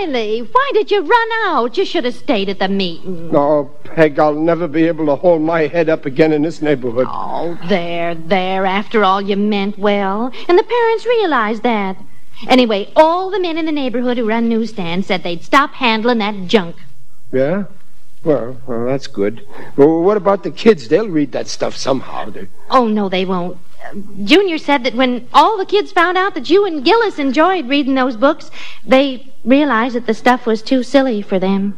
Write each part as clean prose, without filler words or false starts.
Riley, why did you run out? You should have stayed at the meeting. Oh, Peg, I'll never be able to hold my head up again in this neighborhood. Oh, there. After all, you meant well. And the parents realized that. Anyway, all the men in the neighborhood who run newsstands said they'd stop handling that junk. Yeah? Well, that's good. Well, what about the kids? They'll read that stuff somehow. Oh, no, they won't. Junior said that when all the kids found out that you and Gillis enjoyed reading those books, they realized that the stuff was too silly for them.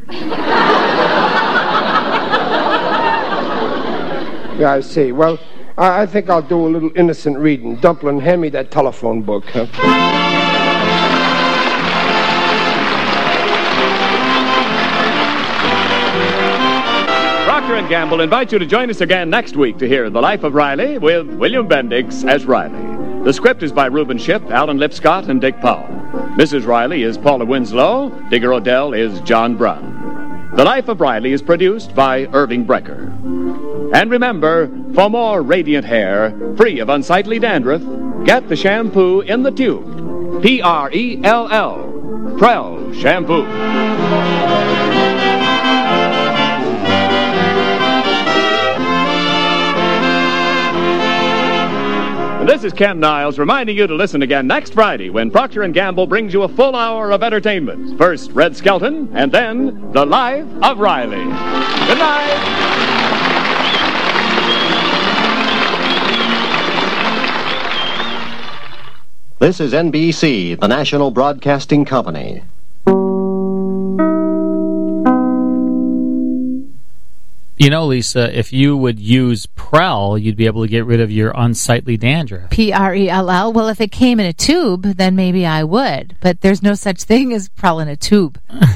Yeah, I see. Well, I think I'll do a little innocent reading. Dumplin', hand me that telephone book, huh? Procter & Gamble invite you to join us again next week to hear The Life of Riley with William Bendix as Riley. The script is by Reuben Shipp, Alan Lipscott, and Dick Powell. Mrs. Riley is Paula Winslow. Digger Odell is John Brown. The Life of Riley is produced by Irving Brecker. And remember, for more radiant hair, free of unsightly dandruff, get the shampoo in the tube. P-R-E-L-L. Prell Shampoo. This is Ken Niles reminding you to listen again next Friday when Procter & Gamble brings you a full hour of entertainment. First, Red Skelton, and then The Life of Riley. Good night. This is NBC, the National Broadcasting Company. You know, Lisa, if you would use Prell, you'd be able to get rid of your unsightly dandruff. P-R-E-L-L. Well, if it came in a tube, then maybe I would. But there's no such thing as Prell in a tube.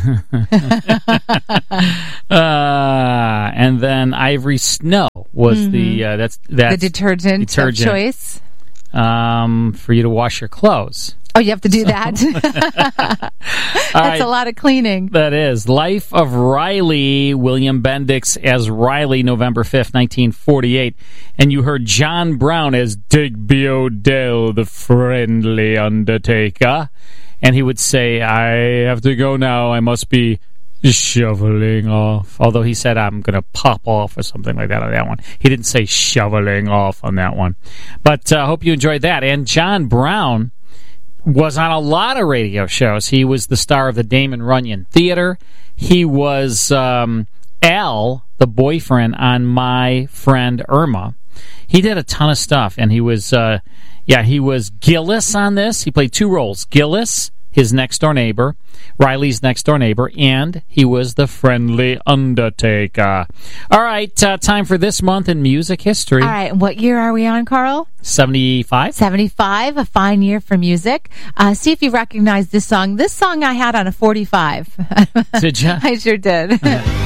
And then Ivory Snow was that's the detergent of choice. For you to wash your clothes. Oh, you have to do that? That's a lot of cleaning. That is. Life of Riley, William Bendix as Riley, November 5th, 1948. And you heard John Brown as Digby Odell, the friendly undertaker. And he would say, I have to go now. I must be shoveling off. Although he said, I'm going to pop off or something like that on that one. He didn't say shoveling off on that one. But I hope you enjoyed that. And John Brown was on a lot of radio shows. He was the star of the Damon Runyon Theater. He was Al, the boyfriend on My Friend Irma. He did a ton of stuff, and he was Gillis on this. He played two roles. Gillis, his next-door neighbor, Riley's next-door neighbor, and he was the friendly undertaker. All right, time for this month in music history. All right, what year are we on, Carl? 75. 75, a fine year for music. See if you recognize this song. This song I had on a 45. Did you? I sure did.